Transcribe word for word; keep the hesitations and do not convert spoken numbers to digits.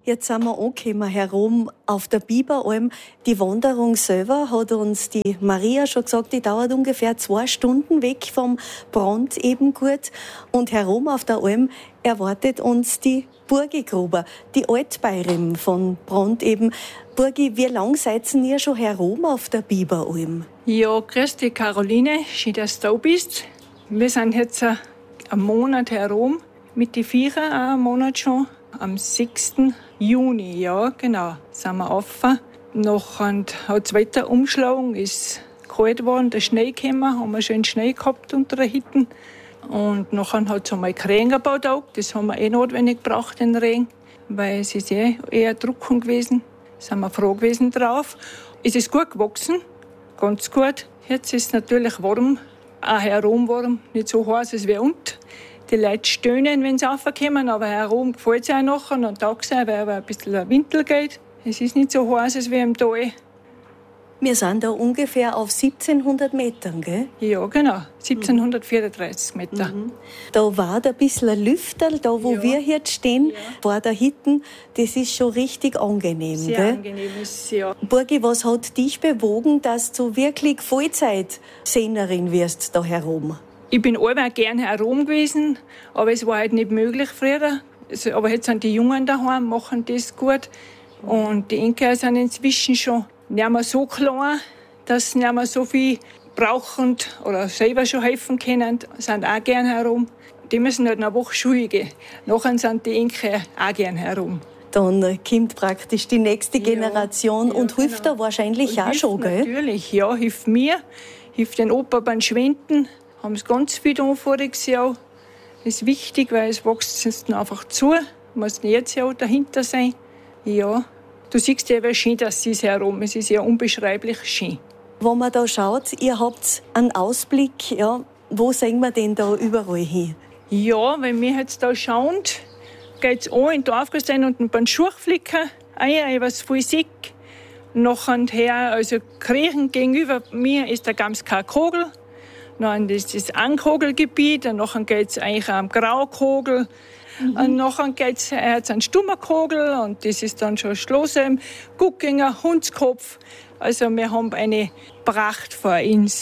Jetzt sind wir angekommen herum auf der Biberalm. Die Wanderung selber hat uns die Maria schon gesagt, die dauert ungefähr zwei Stunden weg vom Brand eben gut. Und herum auf der Alm erwartet uns die Burgigruber, die Altbayrim von Brand eben. Burgi, wie lang seid ihr schon herum auf der Biberalm? Ja, grüß dich Caroline, schön, dass du da bist. Wir sind jetzt einen Monat herum mit den Viecher, auch einen Monat schon. Am sechsten Juni, ja, genau, sind wir rauf. Nachher hat das Wetter umgeschlagen, ist kalt geworden, der Schnee gekommen, haben wir schön Schnee gehabt unter der Hütte. Und nachher hat es einmal Krähen gebaut, das haben wir eh notwendig gebraucht, den Regen, weil es ist eh eher trocken gewesen. Da sind wir froh gewesen drauf. Es ist gut gewachsen, ganz gut. Jetzt ist es natürlich warm, auch herum warm, nicht so heiß als wie unten. Die Leute stöhnen, wenn sie raufkommen, aber herum gefällt es auch nachher und tagsüber, weil aber ein bisschen ein Winter geht. Es ist nicht so heiß als wie im Tal. Wir sind da ungefähr auf siebzehnhundert Metern, gell? Ja, genau, siebzehnhundertvierunddreißig Meter. Mhm. Da war ein bisschen ein Lüfterl, da wo ja. wir jetzt stehen, ja. vor der Hütte. Das ist schon richtig angenehm, Sehr gell? angenehm ist ja. Burgi, was hat dich bewogen, dass du wirklich Vollzeit-Sehnerin wirst da herum? Ich bin allweil gern herum gewesen, aber es war halt nicht möglich früher. Also, aber jetzt sind die Jungen daheim, machen das gut. Und die Enkel sind inzwischen schon nicht mehr so klein, dass sie nicht mehr so viel brauchen oder selber schon helfen können, sind auch gern herum. Die müssen halt eine Woche Schule gehen. Nachher sind die Enkel auch gern herum. Dann kommt praktisch die nächste Generation ja, und ja, hilft genau. da wahrscheinlich und auch schon, gell? Natürlich, ja, hilft mir, hilft den Opa beim Schwenden. Haben es ganz viel da voriges Jahr. Das ist wichtig, weil es wächst jetzt einfach zu. Muss nicht jetzt ja dahinter sein. Ja, du siehst ja, wie schön das ist herum. Es ist ja unbeschreiblich schön. Wenn man da schaut, ihr habt einen Ausblick, ja, wo sehen wir denn da überall hin? Ja, wenn wir jetzt da schauen, geht es an in den Dorfgastein und beim Schurchflicker, ein, was voll sick. Nachher, also Kriechen gegenüber mir ist der Gamskar-Kogel. Dann ist das Ankogelgebiet, und nachher geht es eigentlich am Graukogel. Mhm. Und nachher geht es an Stummerkogel und das ist dann schon Schlossheim, Guckinger, Hundskopf. Also wir haben eine Pracht vor uns.